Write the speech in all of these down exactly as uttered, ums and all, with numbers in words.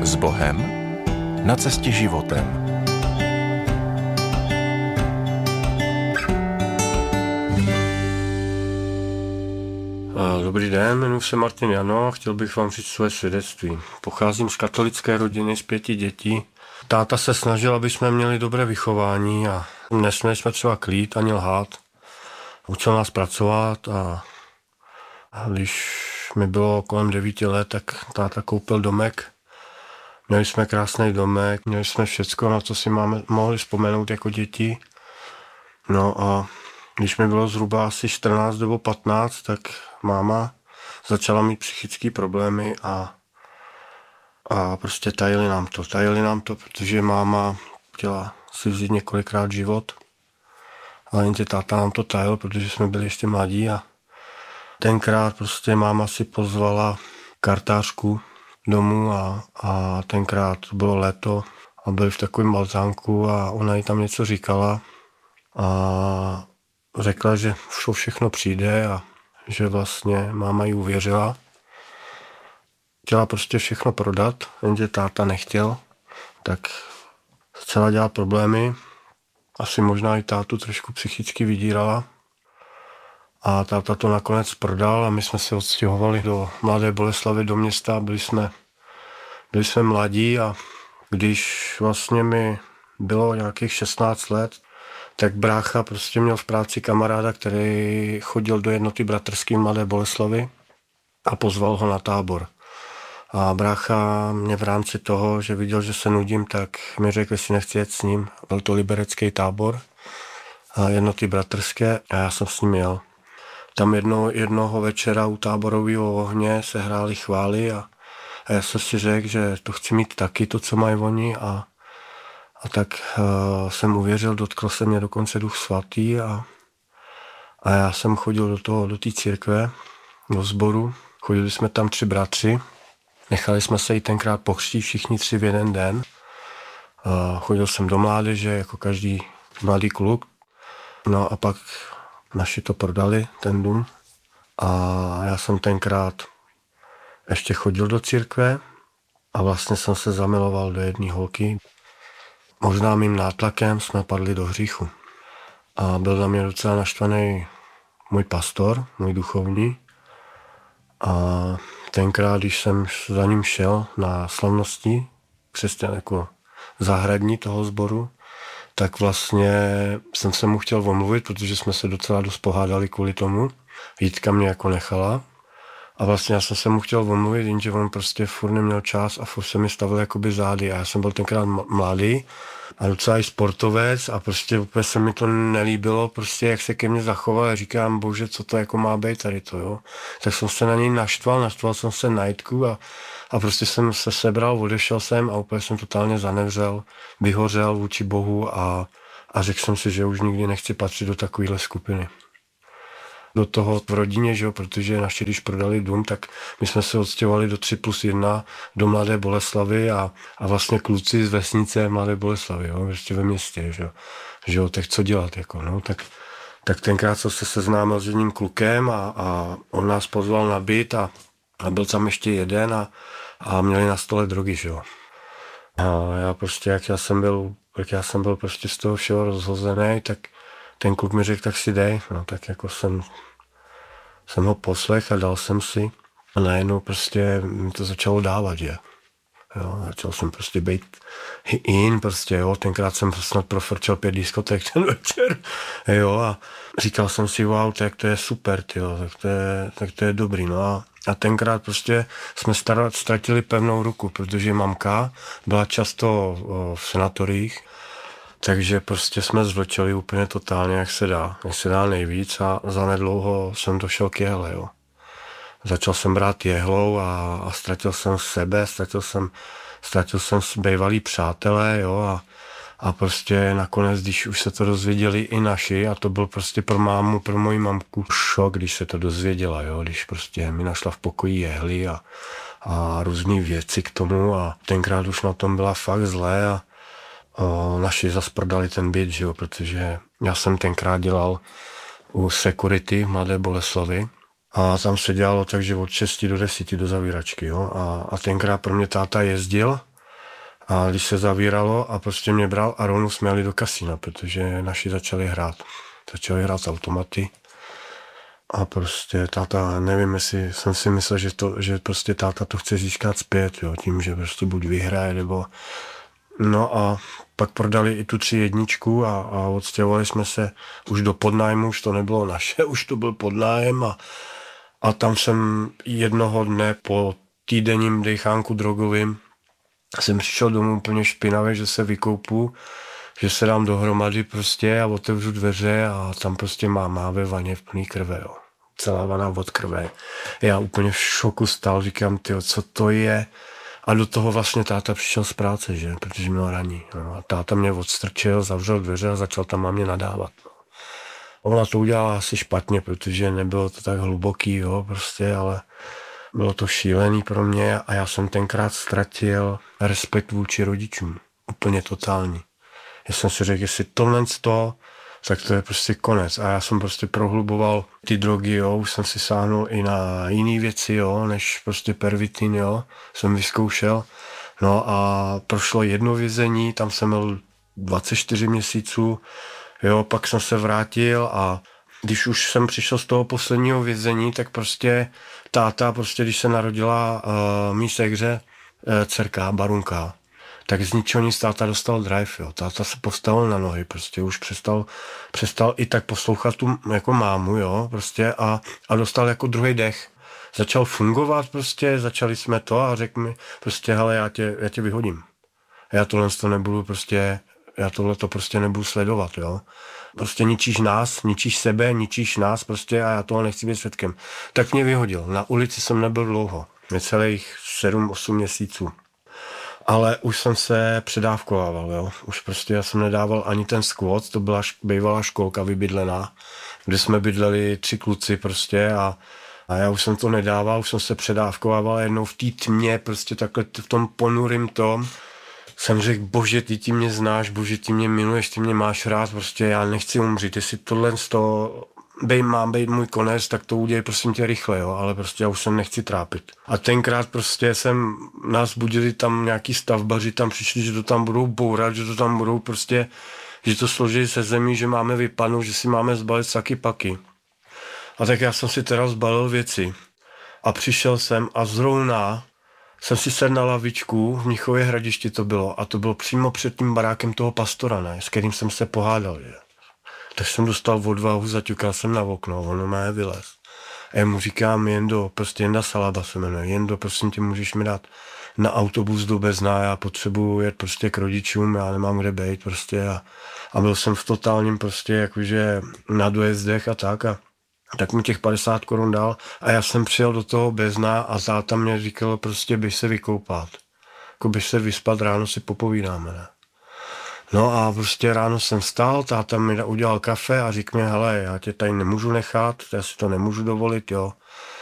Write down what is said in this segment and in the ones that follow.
S Bohem na cestě životem. Dobrý den, jmenuji se Martin Jano, chtěl bych vám říct své svědectví. Pocházím z katolické rodiny z pěti dětí. Táta se snažil, aby jsme měli dobré vychování a nesměli jsme třeba klít ani lhát. Učil nás pracovat a, a když mi bylo kolem devíti let, tak táta koupil domek. Měli jsme krásný domek, měli jsme všecko, na co si máme, mohli vzpomenout jako děti. No a když mi bylo zhruba asi čtrnáct nebo patnáct, tak máma začala mít psychické problémy a, a prostě tajili nám to. Tajili nám to, protože máma chtěla si vzít několikrát život. Ale jenže táta nám to tajil, protože jsme byli ještě mladí a tenkrát prostě máma si pozvala kartářku domů a, a tenkrát bylo léto a byli v takovém balzánku a ona jí tam něco říkala a řekla, že to všechno přijde a že vlastně máma jí uvěřila. Chtěla prostě všechno prodat, jenže táta nechtěl, tak začala dělat problémy. Asi možná i tátu trošku psychicky vydírala. A táta to nakonec prodal a my jsme se odstěhovali do Mladé Boleslavi, do města. Byli jsme, byli jsme mladí a když vlastně mi bylo nějakých šestnáct let, tak brácha prostě měl v práci kamaráda, který chodil do jednoty bratrský Mladé Boleslavi a pozval ho na tábor. A brácha mě v rámci toho, že viděl, že se nudím, tak mi řekl, jestli nechci jet s ním. Byl to liberecký tábor a jednoty bratrské a já jsem s ním jel. Tam jedno, jednoho večera u táborového ohně se hrály chvály a, a já jsem si řekl, že to chci mít taky, to, co mají oni a A tak uh, jsem uvěřil, dotkl se mě dokonce Duch Svatý a, a já jsem chodil do toho, do té církve, do sboru. Chodili jsme tam tři bratři, nechali jsme se i tenkrát pokřtít všichni tři v jeden den. Uh, chodil jsem do mládeže, jako každý mladý kluk. No a pak naši to prodali, ten dům. A já jsem tenkrát ještě chodil do církve a vlastně jsem se zamiloval do jedné holky. Možná mým nátlakem jsme padli do hříchu. A byl na mě docela naštvaný můj pastor, můj duchovní. A tenkrát, když jsem za ním šel na slavnosti, křesťan jako zahradní toho sboru, tak vlastně jsem se mu chtěl omluvit, protože jsme se docela dost pohádali kvůli tomu. Jitka mě jako nechala. A vlastně já jsem se mu chtěl omluvit, jenže on prostě furt neměl čas a furt se mi stavil jakoby zády. A já jsem byl tenkrát mladý a docela i sportovec a prostě úplně se mi to nelíbilo, prostě jak se ke mně zachoval a říkám, bože, co to jako má být tady to, jo. Tak jsem se na něj naštval, naštval jsem se na Jitku a, a prostě jsem se sebral, odešel jsem a úplně jsem totálně zanevřel, vyhořel vůči Bohu a, a řekl jsem si, že už nikdy nechci patřit do takovéhle skupiny. Do toho v rodině, že jo, protože naši, když prodali dům, tak my jsme se odstěhovali do tři plus jedna do Mladé Boleslavy a, a vlastně kluci z vesnice Mladé Boleslavy, jo, ještě ve městě, že jo, že jo, tak co dělat, jako, no, tak, tak tenkrát jsem se seznámil s jedním klukem a, a on nás pozval na byt a, a byl tam ještě jeden a, a měli na stole drogy, že jo. A já prostě, jak já jsem byl, jak já jsem byl prostě z toho všeho rozhozený, tak ten kluk mi řekl, tak si dej, no tak jako jsem, jsem ho poslech a dal jsem si a najednou prostě mi to začalo dávat, že jo, začal jsem prostě být in, prostě jo, tenkrát jsem snad profrčel pět diskotek ten večer, jo, a říkal jsem si, wow, tak to je super, tyjo, tak to je, tak to je dobrý, no a, a tenkrát prostě jsme starat, ztratili pevnou ruku, protože mamka byla často o, v sanatoriích. Takže prostě jsme zvlčeli úplně totálně, jak se dá, jak se dá nejvíc a zanedlouho jsem došel k jehle, jo. Začal jsem brát jehlou a, a ztratil jsem sebe, ztratil jsem, ztratil jsem bývalý přátelé, jo, a, a prostě nakonec, když už se to dozvěděli i naši, a to byl prostě pro mámu, pro moji mamku šok, když se to dozvěděla, jo, když prostě mi našla v pokoji jehly a, a různý věci k tomu a tenkrát už na tom byla fakt zlé a O, naši zas prodali ten byt, že jo, protože já jsem tenkrát dělal u security v Mladé Boleslavi a tam se dělalo tak, že od šesti do deseti do zavíračky, jo, a, a tenkrát pro mě táta jezdil A když se zavíralo a prostě mě bral a rovnou jsme jeli do kasína, protože naši začali hrát. Začali hrát automaty. A prostě táta, nevím, jestli jsem si myslel, že, to, že prostě táta to chce získat zpět, jo, tím, že prostě buď vyhraje, nebo... No a pak prodali i tu tři jedničku a, a odstěhovali jsme se už do podnájmu, už to nebylo naše, už to byl podnájem a, a tam jsem jednoho dne po týdenním dejchánku drogovým jsem přišel domů úplně špinavě, že se vykoupu, že se dám dohromady prostě a otevřu dveře a tam prostě máma ve vaně v plný krve, jo. Celá vana od krve. Já úplně v šoku stál, říkám, tyjo, co to je? A do toho vlastně táta přišel z práce, že? Protože měl raní. No. A táta mě odstrčil, zavřel dveře a začal tam mámě nadávat. No. Ona to udělala asi špatně, protože nebylo to tak hluboký, jo, prostě, ale bylo to šílený pro mě a já jsem tenkrát ztratil respekt vůči rodičům. Úplně totální. Já jsem si řekl, jestli tohle to, tak to je prostě konec. A já jsem prostě prohluboval ty drogy, jo, už jsem si sáhnul i na jiné věci, jo, než prostě pervitin, jo, jsem vyzkoušel. No a prošlo jedno vězení, tam jsem byl dvacet čtyři měsíců, jo, pak jsem se vrátil a když už jsem přišel z toho posledního vězení, tak prostě táta, prostě když se narodila uh, mý segře, uh, dcerka, Barunka, tak z ničeho nic táta dostal drive, jo. Táta se postavil na nohy, prostě už přestal, přestal i tak poslouchat tu jako mámu, jo, prostě a, a dostal jako druhý dech. Začal fungovat prostě, začali jsme to a řekl mi prostě, hele, já tě, já tě vyhodím. Já tohle to nebudu prostě, já tohle to prostě nebudu sledovat, jo. Prostě ničíš nás, ničíš sebe, ničíš nás prostě a já toho nechci být svědkem. Tak mě vyhodil. Na ulici jsem nebyl dlouho, necelých sedm osm měsíců. Ale už jsem se předávkovával, jo. Už prostě já jsem nedával ani ten squat, to byla bývalá školka vybydlená, kde jsme bydleli tři kluci prostě a, a já už jsem to nedával, už jsem se předávkovával jednou v té tmě, prostě takhle v tom ponurým tom. Jsem řekl, bože, ty ty mě znáš, bože, ty mě miluješ, ty mě máš rád, prostě já nechci umřít, jestli tohle z toho bej, mám být můj konec, tak to udělej prosím tě rychle, jo, ale prostě já už se nechci trápit. A tenkrát prostě jsem, nás budili tam nějaký stavbaři, tam přišli, že to tam budou bourat, že to tam budou prostě, že to složí se zemí, že máme vypadnout, že si máme zbalit saky paky. A tak já jsem si teda zbalil věci a přišel jsem a zrovna jsem si sedl na lavičku, v Mnichově Hradišti to bylo, a to bylo přímo před tím barákem toho pastora, ne, s kterým jsem se pohádal, že. Tak jsem dostal odvahu, zaťukal jsem na okno, ono má vylez. A já mu říkám, Jendo, prostě Jenda Salaba se jmenuje, Jendo, prosím tě, můžeš mi dát na autobus do Bezna, já potřebuji jet prostě k rodičům, já nemám kde bejt prostě a, a byl jsem v totálním prostě jakože na dojezdech a tak a tak mi těch padesát korun dal a já jsem přijel do toho Bezna a táta mě říkal prostě běž se vykoupat, jako běž se vyspat, ráno si popovídáme, ne? No a prostě ráno jsem vstal, táta mi udělal kafe a říkal mi, hele, já tě tady nemůžu nechat, já si to nemůžu dovolit, jo.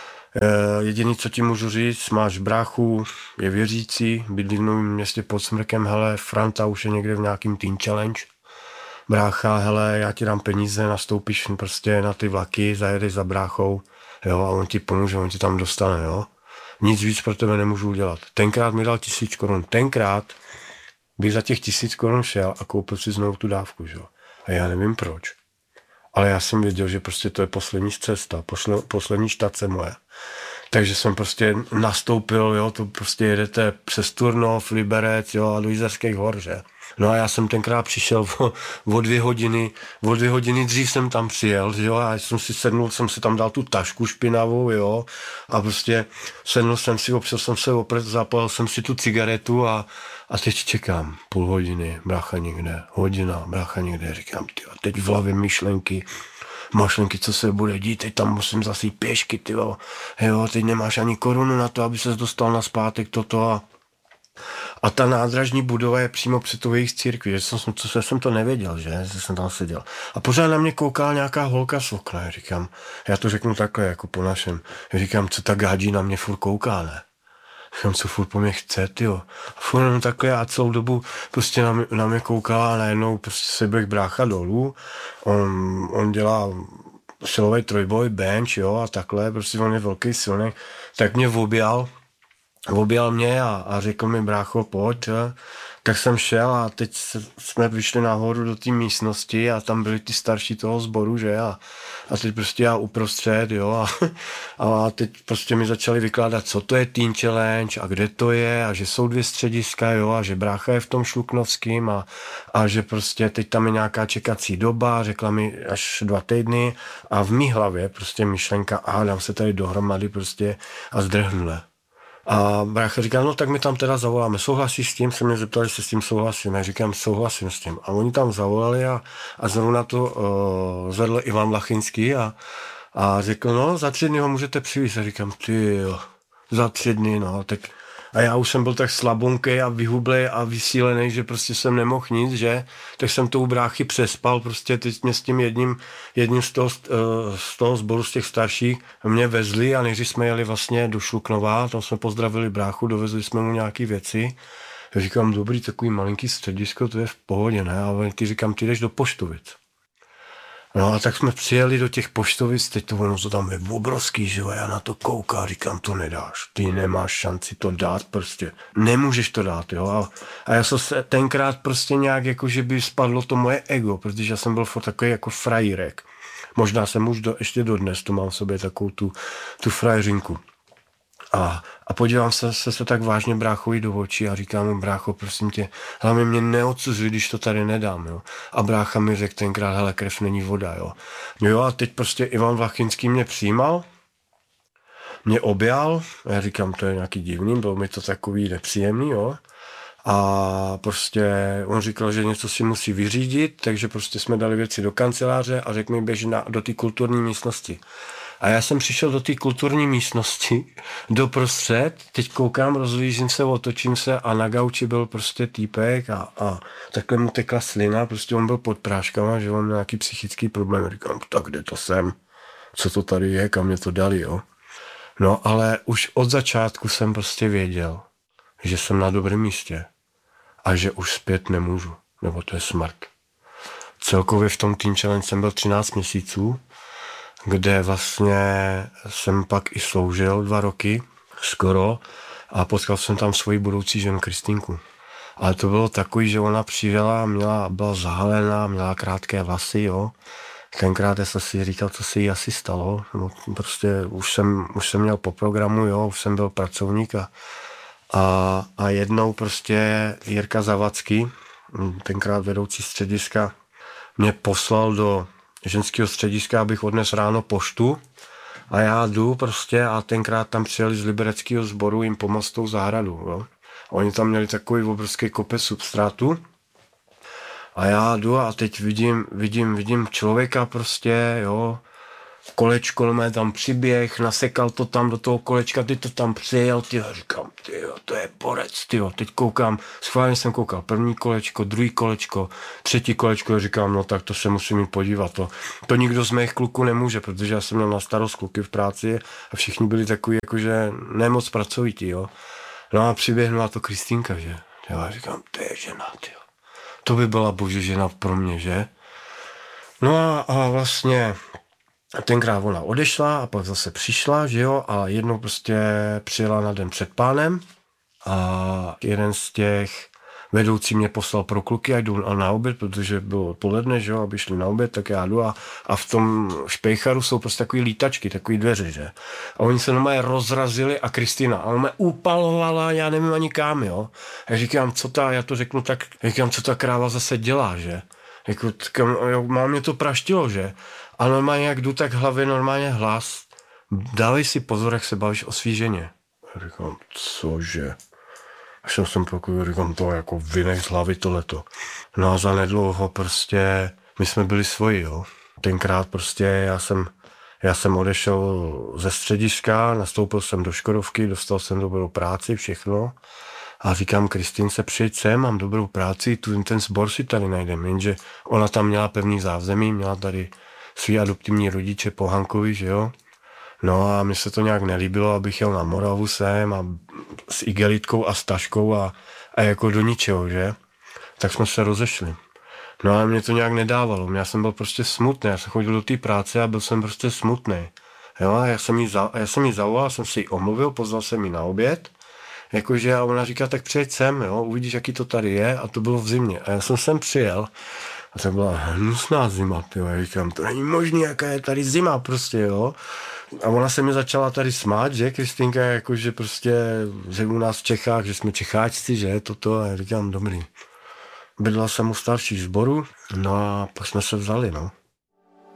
E, jediný, co ti můžu říct, máš bráchu, je věřící, bydlí v Novém Městě pod Smrkem, hele, Franta už je někde v nějakým Teen Challenge. Brácha, hele, já ti dám peníze, nastoupíš prostě na ty vlaky, zajedeš za bráchou, jo, a on ti pomůže, on ti tam dostane, jo. Nic víc pro tebe nemůžu udělat. Tenkrát mi dal tisíc korun, tenkrát bych za těch tisíc korun šel a koupil si znovu tu dávku, že? A já nevím proč. Ale já jsem věděl, že prostě to je poslední cesta, posle, poslední štace moje. Takže jsem prostě nastoupil, jo, to prostě jedete přes Turnov, Liberec, jo, a do Jizerských hor, že? No a já jsem tenkrát přišel o, o dvě hodiny, o dvě hodiny dřív jsem tam přijel, jo, a já jsem si sednul, jsem si tam dal tu tašku špinavou, jo, a prostě sednul jsem si, opřel jsem se opřed, zapalil jsem si tu cigaretu a A teď čekám půl hodiny, brácha někde, hodina, brácha někde, říkám, tyjo, teď v hlavě myšlenky, myšlenky, co se bude dít, teď tam musím zase jít pěšky, tyjo, jo, teď nemáš ani korunu na to, aby ses dostal na zpátek toto a, a ta nádražní budova je přímo před tou jejich církví, že jsem, co, jsem to nevěděl, že, že jsem tam seděl. A pořád na mě koukala nějaká holka z okna, já říkám, já to řeknu takhle, jako po našem, já říkám, co ta gádí na mě furt kouká, ne? Říkám, co furt po mě chce, tyjo. A furt jenom takhle a celou dobu prostě na mě, na mě koukala a najednou prostě se běh brácha dolů. On, on dělá silový trojboj, bench, jo, a takhle, prostě on je velký, silný. Tak mě objal, objal mě a, a řekl mi, brácho, pojď, Tak jsem šel a teď jsme vyšli nahoru do té místnosti a tam byli ty starší toho sboru, že a, a teď prostě já uprostřed, jo, a, a teď prostě mi začali vykládat, co to je Teen Challenge a kde to je a že jsou dvě střediska, jo, a že brácha je v tom Šluknovským a, a že prostě teď tam je nějaká čekací doba, řekla mi až dva týdny a v mý hlavě prostě myšlenka, a dám se tady dohromady prostě a zdrhnule. A brácha říká, no tak my tam teda zavoláme, souhlasíš s tím? Se mě zeptali, jestli s tím souhlasím. Já říkám, souhlasím s tím. A oni tam zavolali a, a zrovna to uh, zvedl Ivan Lachinský a, a řekl, no za tři dny ho můžete přivést. A říkám, ty jo, za tři dny, no, tak a já už jsem byl tak slabonkej a vyhublej a vysílený, že prostě jsem nemohl nic, že? Tak jsem to u bráchy přespal, prostě teď mě s tím jedním, jedním z toho, z toho sboru z těch starších mě vezli a než jsme jeli vlastně do Šluknova, tam jsme pozdravili bráchu, dovezli jsme mu nějaký věci. Já říkám, dobrý, takový malinký středisko, to je v pohodě, ne? A ty říkám, ty jdeš do Poštovic. No a tak jsme přijeli do těch Poštovic, teď to ono to tam je obrovský, že jo, já na to koukám, říkám, to nedáš, ty nemáš šanci to dát prostě, nemůžeš to dát, jo, a, a já jsem se tenkrát prostě nějak, jako že by spadlo to moje ego, protože já jsem byl furt takový jako frajírek, možná jsem už do, ještě dodnes, to mám v sobě takovou tu, tu frajeřinku. A, a podívám se, se, se tak vážně bráchovi do očí a říkám mu, brácho, prosím tě, hlavně mě neodsuzuj, když to tady nedám, jo. A brácha mi řekl tenkrát, hele, krev není voda, jo. Jo a teď prostě Ivan Vlachinský mě přijímal, mě objal, a já říkám, to je nějaký divný, bylo mi to takový nepříjemný, jo. A prostě on říkal, že něco si musí vyřídit, takže prostě jsme dali věci do kanceláře a řekl mi, běž na, do té kulturní místnosti. A já jsem přišel do té kulturní místnosti, doprostřed, teď koukám, rozlížím se, otočím se a na gauči byl prostě týpek a, a takhle mu tekla slina, prostě on byl pod práškama, že on měl nějaký psychický problém. Říkám, tak kde to jsem? Co to tady je? Kam mě to dali, jo? No ale už od začátku jsem prostě věděl, že jsem na dobrém místě a že už zpět nemůžu, nebo to je smrt. Celkově v tom Teen Challenge jsem byl třináct měsíců, kde vlastně jsem pak i sloužil dva roky, skoro, a potkal jsem tam svoji budoucí ženu Kristýnku. Ale to bylo takový, že ona přijela, měla, byla zahalená, měla krátké vlasy, jo. Tenkrát jsem si říkal, co se jí asi stalo. No, prostě už jsem, už jsem měl po programu, jo, už jsem byl pracovník a, a, a jednou prostě Jirka Zavacký, tenkrát vedoucí střediska, mě poslal do ženského střediska, abych odnes ráno poštu a já jdu prostě a tenkrát tam přijeli z libereckého sboru jim pomoct tou zahradu, jo. Oni tam měli takový obrovský kopec substrátu a já jdu a teď vidím, vidím, vidím člověka prostě, jo, kolečko, mě tam přiběh, nasekal to tam do toho kolečka, ty to tam přijel, ty říkám, ty to je borec, ty teď koukám, schválně jsem koukal, první kolečko, druhý kolečko, třetí kolečko, říkám, no tak to se musím jít podívat, to, to nikdo z mých kluků nemůže, protože já jsem měl na starost kluky v práci a všichni byli takový, jakože nemoc pracovití, jo. No a přiběhнулa to Kristýnka, že, já říkám, to je žena, ty to by byla bože žena pro mě, že. No a, a vlastně tenkrát ona odešla a pak zase přišla, že jo, a jednou prostě přijela na den před pánem a jeden z těch vedoucí mě poslal pro kluky a jdu na oběd, protože bylo poledne, že jo, aby šli na oběd, tak já jdu a, a v tom špejcharu jsou prostě takový lítačky, takový dveře, že. A oni se normálně rozrazili a Kristýna, a ona mě upalovala, já nevím ani kam, jo. A já říkám, co ta, já to řeknu tak, říkám, co ta kráva zase dělá, že. Jako, mám mě to praštilo, že. A normálně, jak jdu, tak hlavě normálně hlas. Dávej si pozor, jak se bavíš o svý ženě. Já říkám, cože? Až jsem pokud říkám, to jako vynech z hlavy tohleto. No a zanedlouho prostě, my jsme byli svoji, jo. Tenkrát prostě já jsem, já jsem odešel ze střediska, nastoupil jsem do Škodovky, dostal jsem dobrou práci, všechno. A říkám, Kristýnce, přijď sem, mám dobrou práci, tu ten sbor si tady najdem. Jenže ona tam měla pevný zázemí, měla tady svý adoptivní rodiče po Hankovi, že jo. No a mi se to nějak nelíbilo, abych jel na Moravu sem a s igelitkou a s taškou a, a jako do ničeho, že. Tak jsme se rozešli. No a mě to nějak nedávalo, já jsem byl prostě smutný, já jsem chodil do té práce a byl jsem prostě smutný. Jo, a já jsem jí, za, já jsem jí zavolal, jsem si ji omluvil, pozval jsem ji na oběd. Jakože a ona říká, tak přijeď sem, jo, uvidíš, jaký to tady je, a to bylo v zimě. A já jsem sem přijel a to byla hnusná zima, tyjo. Já říkám, to není možný, jaká je tady zima prostě, jo. A ona se mi začala tady smát, že, Kristýnka, jakože prostě, že u nás v Čechách, že jsme Čecháčci, že, toto, a já říkám, dobrý. Bydla jsem u starších sborů, no a pak jsme se vzali, no.